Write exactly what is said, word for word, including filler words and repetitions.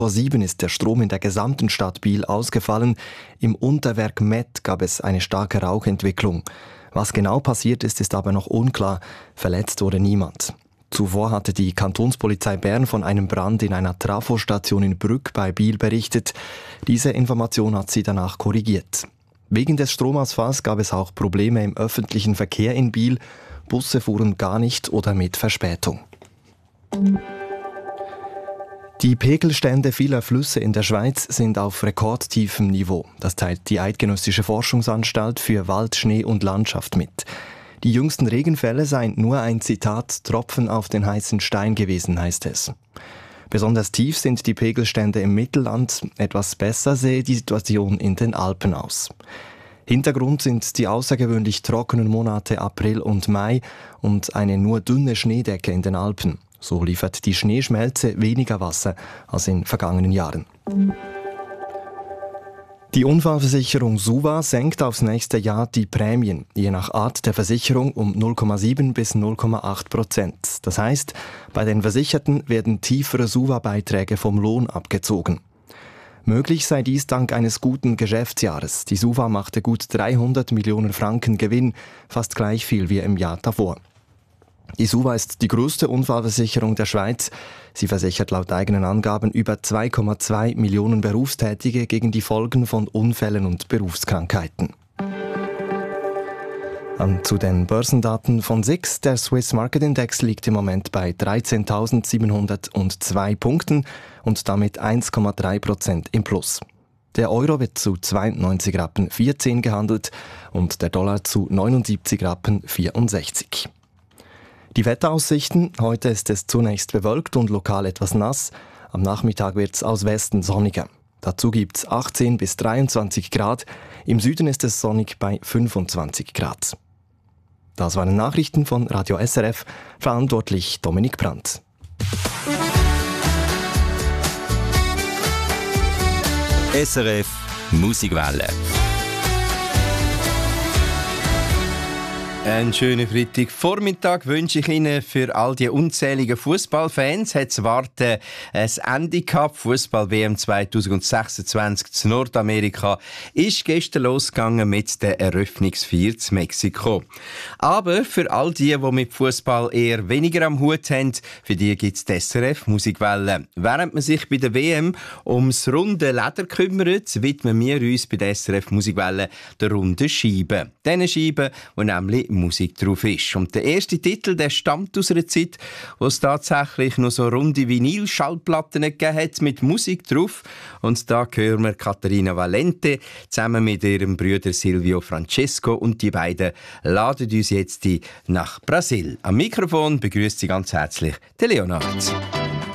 Vor sieben ist der Strom in der gesamten Stadt Biel ausgefallen. Im Unterwerk Met gab es eine starke Rauchentwicklung. Was genau passiert ist, ist aber noch unklar. Verletzt wurde niemand. Zuvor hatte die Kantonspolizei Bern von einem Brand in einer Trafostation in Brügg bei Biel berichtet. Diese Information hat sie danach korrigiert. Wegen des Stromausfalls gab es auch Probleme im öffentlichen Verkehr in Biel. Busse fuhren gar nicht oder mit Verspätung. Die Pegelstände vieler Flüsse in der Schweiz sind auf rekordtiefem Niveau. Das teilt die Eidgenössische Forschungsanstalt für Wald, Schnee und Landschaft mit. Die jüngsten Regenfälle seien nur ein Zitat Tropfen auf den heißen Stein gewesen, heißt es. Besonders tief sind die Pegelstände im Mittelland. Etwas besser sehe die Situation in den Alpen aus. Hintergrund sind die außergewöhnlich trockenen Monate April und Mai und eine nur dünne Schneedecke in den Alpen. So liefert die Schneeschmelze weniger Wasser als in vergangenen Jahren. Die Unfallversicherung SUVA senkt aufs nächste Jahr die Prämien, je nach Art der Versicherung um null Komma sieben bis null Komma acht Prozent. Das heißt, bei den Versicherten werden tiefere SUVA-Beiträge vom Lohn abgezogen. Möglich sei dies dank eines guten Geschäftsjahres. Die SUVA machte gut dreihundert Millionen Franken Gewinn, fast gleich viel wie im Jahr davor. Die SUVA ist die größte Unfallversicherung der Schweiz. Sie versichert laut eigenen Angaben über zwei Komma zwei Millionen Berufstätige gegen die Folgen von Unfällen und Berufskrankheiten. An zu den Börsendaten von S I X. Der Swiss Market Index liegt im Moment bei dreizehntausendsiebenhundertzwei Punkten und damit eins Komma drei Prozent im Plus. Der Euro wird zu zweiundneunzig Rappen vierzehn gehandelt und der Dollar zu neunundsiebzig Rappen vierundsechzig. Die Wetteraussichten: Heute ist es zunächst bewölkt und lokal etwas nass. Am Nachmittag wird es aus Westen sonniger. Dazu gibt es achtzehn bis dreiundzwanzig Grad. Im Süden ist es sonnig bei fünfundzwanzig Grad. Das waren Nachrichten von Radio S R F, verantwortlich Dominik Brandt. S R F Musikwelle. Einen schönen Freitagvormittag wünsche ich Ihnen. Für all die unzähligen Fußballfans hat es warten ein Ende gehabt. Fußball-W M zwanzig sechsundzwanzig in Nordamerika ist gestern losgegangen mit der Eröffnungsfeier in Mexiko. Aber für all die, die mit Fußball eher weniger am Hut haben, für die gibt es die S R F Musikwelle. Während man sich bei der W M ums runde Leder kümmert, widmen wir uns bei der S R F Musikwelle der runden Scheibe. Diesen Scheiben, die nämlich Musik drauf ist. Und der erste Titel, der stammt aus einer Zeit, wo es tatsächlich noch so runde Vinyl-Schallplatten gegeben hat mit Musik drauf. Und da hören wir Caterina Valente zusammen mit ihrem Bruder Silvio Francesco, und die beiden laden uns jetzt nach Brasil. Am Mikrofon begrüßt sie ganz herzlich der Leonard.